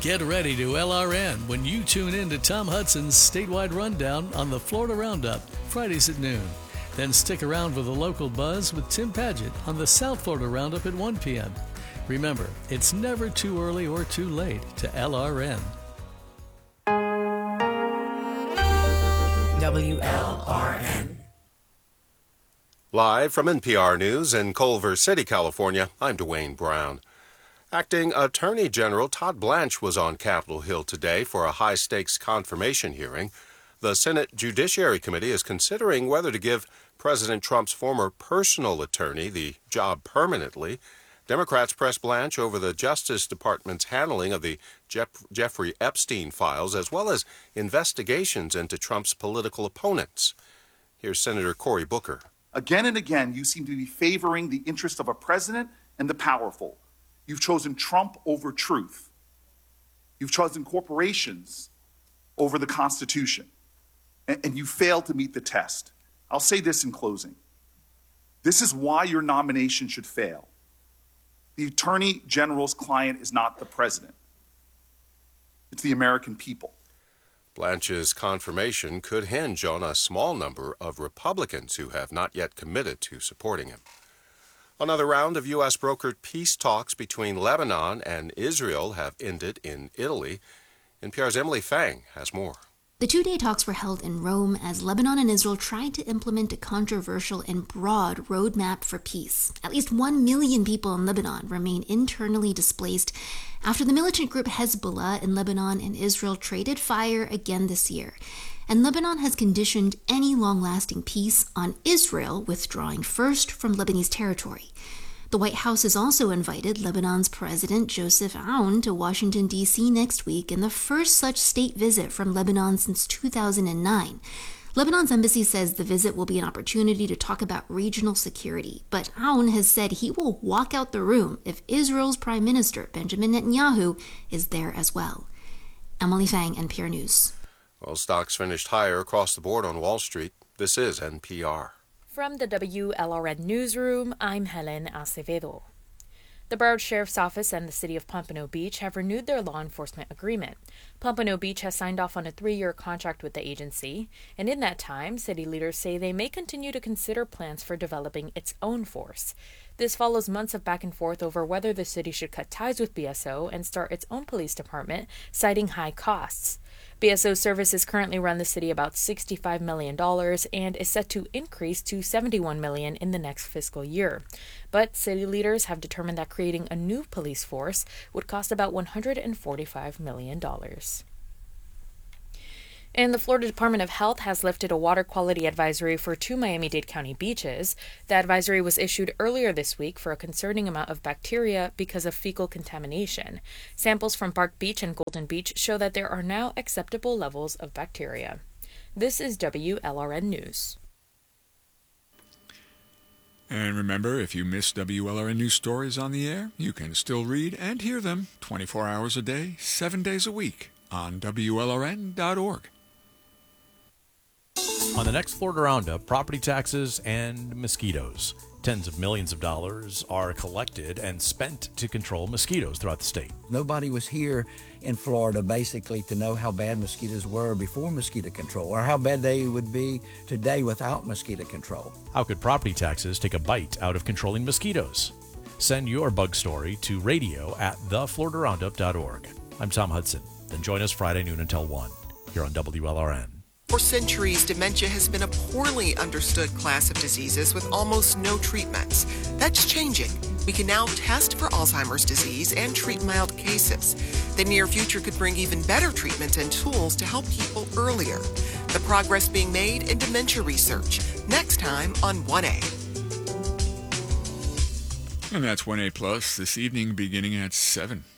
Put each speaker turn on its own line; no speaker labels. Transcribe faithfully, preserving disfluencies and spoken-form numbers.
Get ready to L R N when you tune in to Tom Hudson's statewide rundown on the Florida Roundup, Fridays at noon. Then stick around for the local buzz with Tim Padgett on the South Florida Roundup at one p.m. Remember, it's never too early or too late to L R N.
W L R N.
Live from N P R News in Culver City, California, I'm Dwayne Brown. Acting Attorney General Todd Blanche was on Capitol Hill today for a high-stakes confirmation hearing. The Senate Judiciary Committee is considering whether to give President Trump's former personal attorney the job permanently. Democrats pressed Blanche over the Justice Department's handling of the Jeff- Jeffrey Epstein files, as well as investigations into Trump's political opponents. Here's Senator Cory Booker.
Again and again, you seem to be favoring the interest of a president and the powerful. You've chosen Trump over truth. You've chosen corporations over the Constitution. And, and you failed to meet the test. I'll say this in closing. This is why your nomination should fail. The Attorney General's client is not the president. It's the American people.
Blanche's confirmation could hinge on a small number of Republicans who have not yet committed to supporting him. Another round of U S brokered peace talks between Lebanon and Israel have ended in Italy. N P R's Emily Fang has more.
The two-day talks were held in Rome as Lebanon and Israel tried to implement a controversial and broad roadmap for peace. At least one million people in Lebanon remain internally displaced after the militant group Hezbollah in Lebanon and Israel traded fire again this year. And Lebanon has conditioned any long-lasting peace on Israel withdrawing first from Lebanese territory. The White House has also invited Lebanon's President Joseph Aoun to Washington, D C next week in the first such state visit from Lebanon since two thousand nine. Lebanon's embassy says the visit will be an opportunity to talk about regional security, but Aoun has said he will walk out the room if Israel's Prime Minister Benjamin Netanyahu is there as well. Emily Fang, N P R News.
Well, stocks finished higher across the board on Wall Street. This is N P R.
From the W L R N Newsroom, I'm Helen Acevedo. The Broward Sheriff's Office and the City of Pompano Beach have renewed their law enforcement agreement. Pompano Beach has signed off on a three-year contract with the agency, and in that time, city leaders say they may continue to consider plans for developing its own force. This follows months of back and forth over whether the city should cut ties with B S O and start its own police department, citing high costs. B S O services currently run the city about sixty-five million dollars and is set to increase to seventy-one million dollars in the next fiscal year. But city leaders have determined that creating a new police force would cost about one hundred forty-five million dollars. And the Florida Department of Health has lifted a water quality advisory for two Miami-Dade County beaches. The advisory was issued earlier this week for a concerning amount of bacteria because of fecal contamination. Samples from Bark Beach and Golden Beach show that there are now acceptable levels of bacteria. This is W L R N News.
And remember, if you miss W L R N News stories on the air, you can still read and hear them twenty-four hours a day, seven days a week on W L R N dot org.
On the next Florida Roundup, property taxes and mosquitoes. Tens of millions of dollars are collected and spent to control mosquitoes throughout the state.
Nobody was here in Florida basically to know how bad mosquitoes were before mosquito control or how bad they would be today without mosquito control.
How could property taxes take a bite out of controlling mosquitoes? Send your bug story to radio at the florida roundup dot org. I'm Tom Hudson. Then join us Friday noon until one here on W L R N.
For centuries, dementia has been a poorly understood class of diseases with almost no treatments. That's changing. We can now test for Alzheimer's disease and treat mild cases. The near future could bring even better treatments and tools to help people earlier. The progress being made in dementia research. Next time on one A.
And that's one A Plus this evening beginning at seven.